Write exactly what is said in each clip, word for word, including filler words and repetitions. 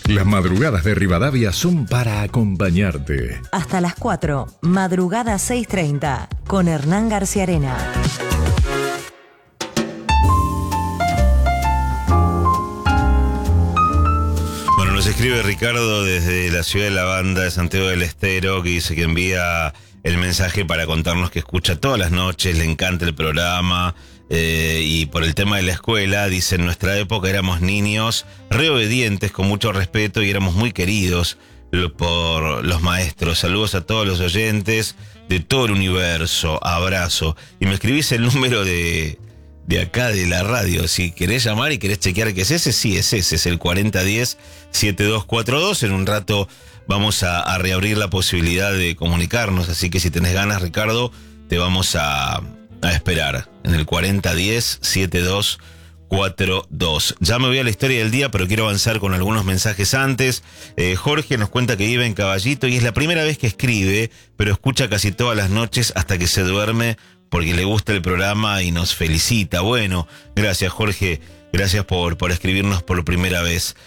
Las madrugadas de Rivadavia son para acompañarte. Hasta las cuatro, madrugada seis treinta, con Hernán García Arena. Bueno, nos escribe Ricardo desde la ciudad de la Banda de Santiago del Estero, que dice que envía el mensaje para contarnos que escucha todas las noches, le encanta el programa. Eh, y por el tema de la escuela, dice, en nuestra época éramos niños re obedientes, con mucho respeto, y éramos muy queridos por los maestros. Saludos a todos los oyentes de todo el universo, abrazo. Y me escribís el número de, de acá de la radio, si querés llamar y querés chequear que es ese, sí es ese, es el cuarenta diez, setenta y dos cuarenta y dos. En un rato vamos a, a reabrir la posibilidad de comunicarnos, así que si tenés ganas, Ricardo, te vamos a... a esperar en el cuarenta diez, setenta y dos cuarenta y dos. Ya me voy a la historia del día, pero quiero avanzar con algunos mensajes antes. Eh, Jorge nos cuenta que vive en Caballito y es la primera vez que escribe, pero escucha casi todas las noches hasta que se duerme porque le gusta el programa y nos felicita. Bueno, gracias Jorge, gracias por, por escribirnos por primera vez.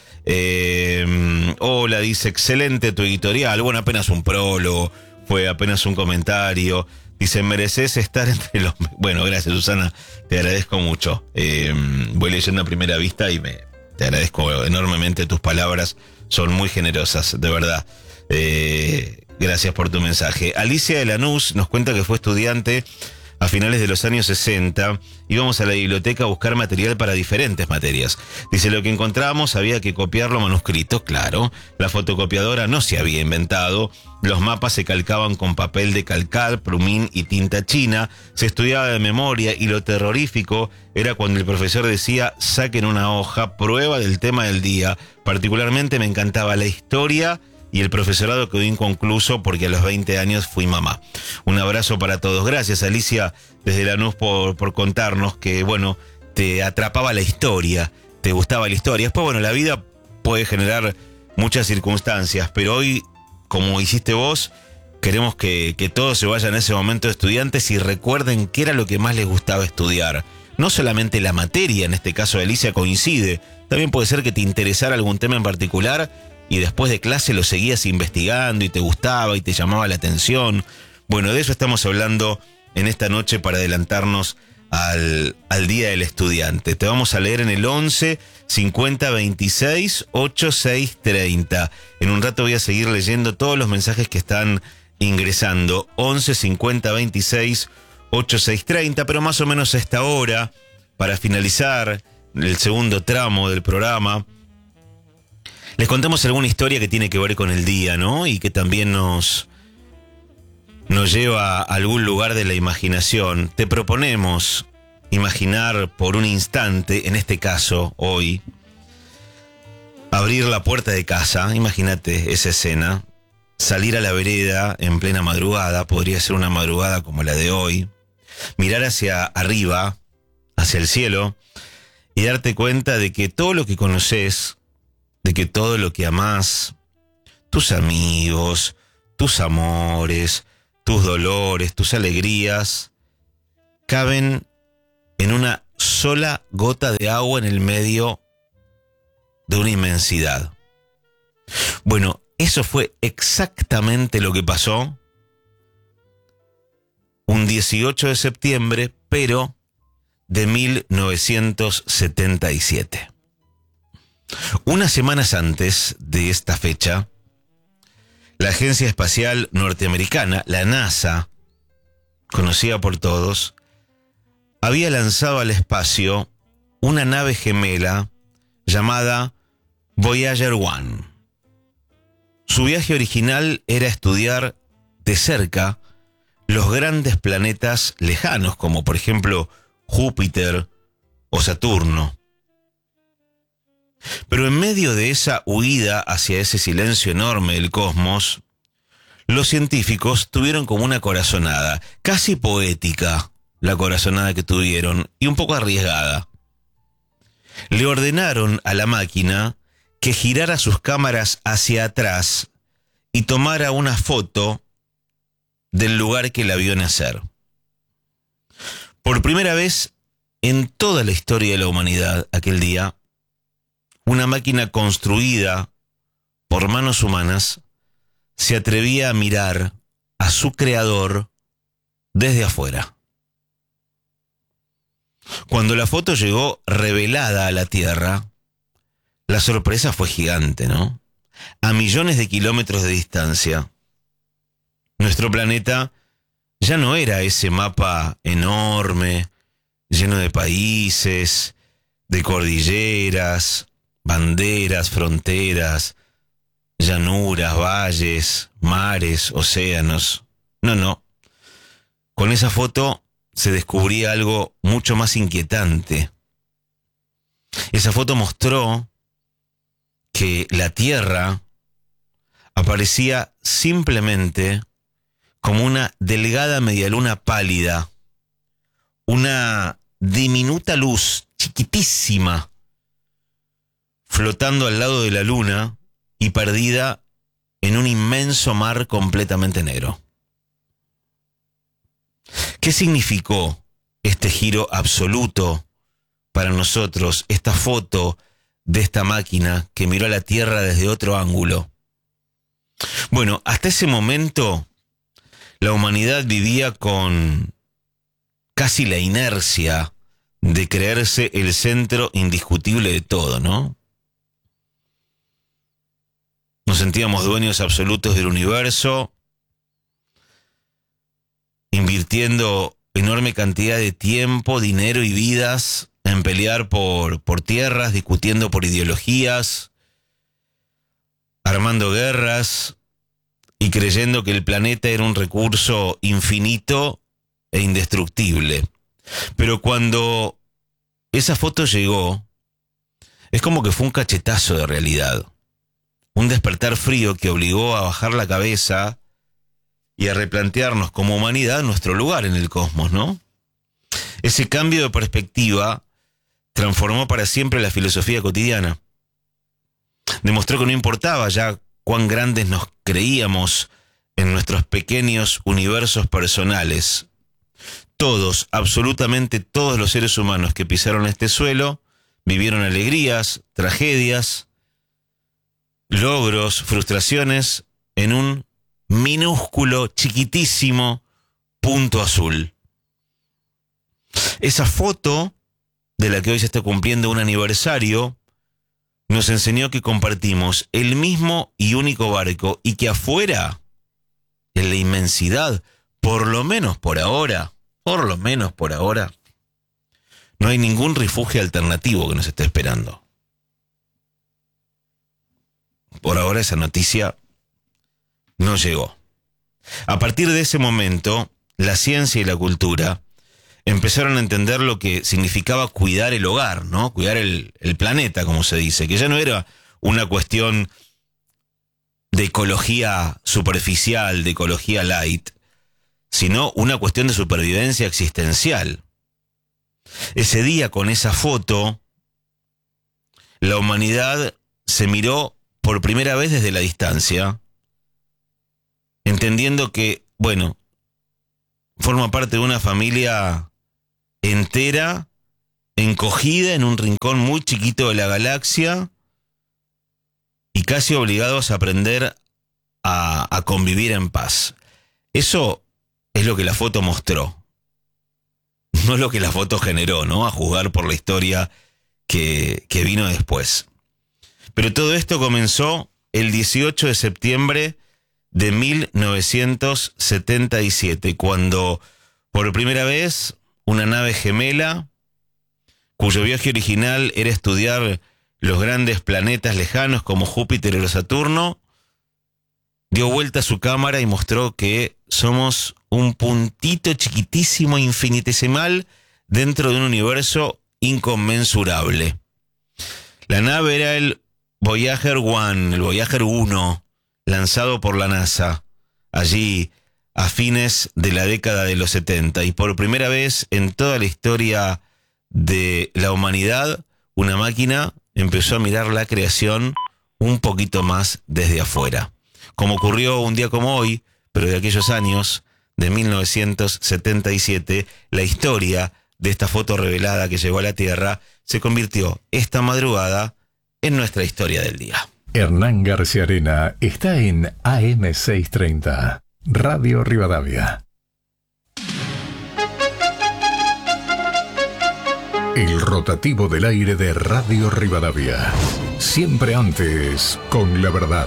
Eh, hola, dice, excelente tu editorial. Bueno, apenas un prólogo, fue apenas un comentario. Dice, mereces estar entre los... Bueno, gracias, Susana, te agradezco mucho. Eh, voy leyendo a primera vista y me te agradezco enormemente. Tus palabras son muy generosas, de verdad. Eh, gracias por tu mensaje. Alicia de Lanús nos cuenta que fue estudiante a finales de los años sesenta. Íbamos a la biblioteca a buscar material para diferentes materias. Dice, lo que encontrábamos había que copiarlo manuscrito, claro. La fotocopiadora no se había inventado. Los mapas se calcaban con papel de calcar, plumín y tinta china. Se estudiaba de memoria y lo terrorífico era cuando el profesor decía, saquen una hoja, prueba del tema del día. Particularmente me encantaba la historia y el profesorado quedó inconcluso porque a los veinte años fui mamá. Un abrazo para todos. Gracias, Alicia, desde Lanús, por, por contarnos que, bueno, te atrapaba la historia, te gustaba la historia. Después, bueno, la vida puede generar muchas circunstancias, pero hoy, como hiciste vos, queremos que, que todos se vayan a ese momento de estudiantes y recuerden qué era lo que más les gustaba estudiar. No solamente la materia, en este caso de Alicia coincide, también puede ser que te interesara algún tema en particular y después de clase lo seguías investigando y te gustaba y te llamaba la atención. Bueno, de eso estamos hablando en esta noche para adelantarnos al, al Día del Estudiante. Te vamos a leer en el once, cincuenta, veintiséis, ochenta y seis treinta. En un rato voy a seguir leyendo todos los mensajes que están ingresando. once, cincuenta, veintiséis, ochenta y seis treinta, pero más o menos a esta hora, para finalizar el segundo tramo del programa, les contamos alguna historia que tiene que ver con el día, ¿no? Y que también nos, nos lleva a algún lugar de la imaginación. Te proponemos imaginar por un instante, en este caso, hoy, abrir la puerta de casa, imagínate esa escena, salir a la vereda en plena madrugada, podría ser una madrugada como la de hoy, mirar hacia arriba, hacia el cielo, y darte cuenta de que todo lo que conoces, de que todo lo que amás, tus amigos, tus amores, tus dolores, tus alegrías, caben en una sola gota de agua en el medio de una inmensidad. Bueno, eso fue exactamente lo que pasó un dieciocho de septiembre, pero de mil novecientos setenta y siete. Unas semanas antes de esta fecha, la Agencia Espacial Norteamericana, la NASA, conocida por todos, había lanzado al espacio una nave gemela llamada Voyager uno. Su viaje original era estudiar de cerca los grandes planetas lejanos, como por ejemplo Júpiter o Saturno. Pero en medio de esa huida hacia ese silencio enorme del cosmos, los científicos tuvieron como una corazonada, casi poética la corazonada que tuvieron, y un poco arriesgada. Le ordenaron a la máquina que girara sus cámaras hacia atrás y tomara una foto del lugar que la vio nacer. Por primera vez en toda la historia de la humanidad, aquel día, una máquina construida por manos humanas, se atrevía a mirar a su creador desde afuera. Cuando la foto llegó revelada a la Tierra, la sorpresa fue gigante, ¿no? A millones de kilómetros de distancia, nuestro planeta ya no era ese mapa enorme, lleno de países, de cordilleras, banderas, fronteras, llanuras, valles, mares, océanos. No, no. Con esa foto se descubría algo mucho más inquietante. Esa foto mostró que la Tierra aparecía simplemente como una delgada medialuna pálida, una diminuta luz chiquitísima, flotando al lado de la luna y perdida en un inmenso mar completamente negro. ¿Qué significó este giro absoluto para nosotros, esta foto de esta máquina que miró a la Tierra desde otro ángulo? Bueno, hasta ese momento la humanidad vivía con casi la inercia de creerse el centro indiscutible de todo, ¿no? Nos sentíamos dueños absolutos del universo, invirtiendo enorme cantidad de tiempo, dinero y vidas en pelear por, por tierras, discutiendo por ideologías, armando guerras y creyendo que el planeta era un recurso infinito e indestructible. Pero cuando esa foto llegó, es como que fue un cachetazo de realidad. Un despertar frío que obligó a bajar la cabeza y a replantearnos como humanidad nuestro lugar en el cosmos, ¿no? Ese cambio de perspectiva transformó para siempre la filosofía cotidiana. Demostró que no importaba ya cuán grandes nos creíamos en nuestros pequeños universos personales. Todos, absolutamente todos los seres humanos que pisaron este suelo, vivieron alegrías, tragedias, logros, frustraciones, en un minúsculo, chiquitísimo punto azul. Esa foto, de la que hoy se está cumpliendo un aniversario, nos enseñó que compartimos el mismo y único barco y que afuera, en la inmensidad, por lo menos por ahora, por lo menos por ahora, no hay ningún refugio alternativo que nos esté esperando. Por ahora esa noticia no llegó. A partir de ese momento, la ciencia y la cultura empezaron a entender lo que significaba cuidar el hogar, ¿no? Cuidar el, el planeta, como se dice, que ya no era una cuestión de ecología superficial, de ecología light, sino una cuestión de supervivencia existencial. Ese día, con esa foto, la humanidad se miró por primera vez desde la distancia, entendiendo que, bueno, forma parte de una familia entera, encogida en un rincón muy chiquito de la galaxia y casi obligados a aprender a, a convivir en paz. Eso es lo que la foto mostró, no lo que la foto generó, ¿no? A juzgar por la historia que, que vino después. Pero todo esto comenzó el dieciocho de septiembre de mil novecientos setenta y siete, cuando por primera vez una nave gemela, cuyo viaje original era estudiar los grandes planetas lejanos como Júpiter o Saturno, dio vuelta a su cámara y mostró que somos un puntito chiquitísimo, infinitesimal, dentro de un universo inconmensurable. La nave era el Voyager uno, el Voyager uno, lanzado por la NASA, allí a fines de la década de los setenta, y por primera vez en toda la historia de la humanidad, una máquina empezó a mirar la creación un poquito más desde afuera. Como ocurrió un día como hoy, pero de aquellos años, de mil novecientos setenta y siete, la historia de esta foto revelada que llegó a la Tierra se convirtió esta madrugada en nuestra historia del día. Hernán García Arena está en A M seiscientos treinta, Radio Rivadavia. El rotativo del aire de Radio Rivadavia. Siempre antes, con la verdad.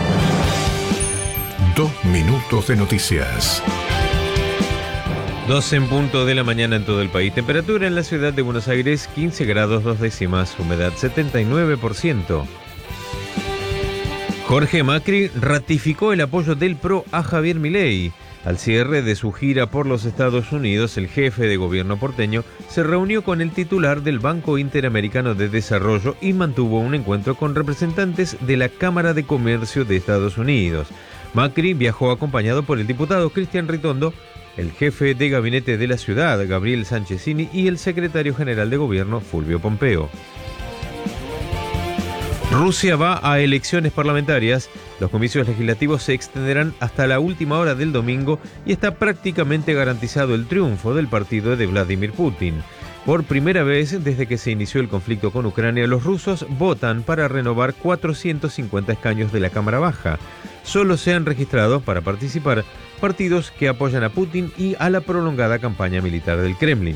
Dos minutos de noticias. doce en punto de la mañana en todo el país. Temperatura en la ciudad de Buenos Aires, quince grados dos décimas. Humedad setenta y nueve por ciento. Jorge Macri ratificó el apoyo del P R O a Javier Milei. Al cierre de su gira por los Estados Unidos, el jefe de gobierno porteño se reunió con el titular del Banco Interamericano de Desarrollo y mantuvo un encuentro con representantes de la Cámara de Comercio de Estados Unidos. Macri viajó acompañado por el diputado Cristian Ritondo, el jefe de gabinete de la ciudad, Gabriel Sanchezini, y el secretario general de gobierno, Fulvio Pompeo. Rusia va a elecciones parlamentarias. Los comicios legislativos se extenderán hasta la última hora del domingo y está prácticamente garantizado el triunfo del partido de Vladimir Putin. Por primera vez desde que se inició el conflicto con Ucrania, los rusos votan para renovar cuatrocientos cincuenta escaños de la Cámara Baja. Solo se han registrado para participar partidos que apoyan a Putin y a la prolongada campaña militar del Kremlin.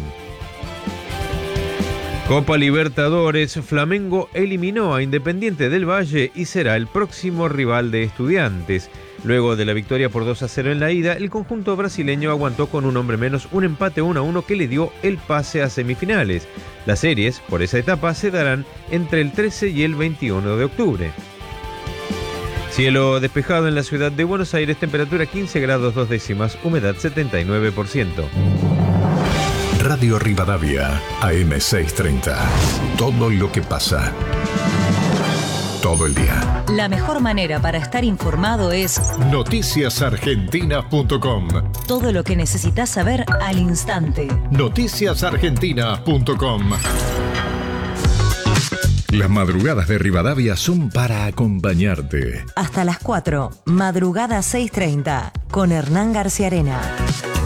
Copa Libertadores, Flamengo eliminó a Independiente del Valle y será el próximo rival de Estudiantes. Luego de la victoria por dos a cero en la ida, el conjunto brasileño aguantó con un hombre menos un empate uno a uno que le dio el pase a semifinales. Las series por esa etapa se darán entre el trece y el veintiuno de octubre. Cielo despejado en la ciudad de Buenos Aires, temperatura quince grados dos décimas, humedad setenta y nueve por ciento. Radio Rivadavia, A M seiscientos treinta. Todo lo que pasa. Todo el día. La mejor manera para estar informado es noticias argentinas punto com. todo lo que necesitas saber al instante. noticias argentinas punto com. Las madrugadas de Rivadavia son para acompañarte. Hasta las cuatro, madrugada seiscientos treinta, con Hernán García Arena.